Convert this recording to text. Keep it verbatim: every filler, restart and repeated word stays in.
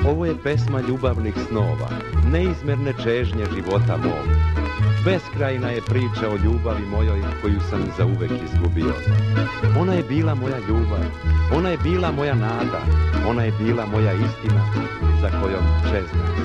Ovo je pesma ljubavnih snova, neizmjerne čežnje života mog. Beskrajna je priča o ljubavi mojoj koju sam zauvek izgubio. Ona je bila moja ljubav, ona je bila moja nada, ona je bila moja istina za kojom čeznem.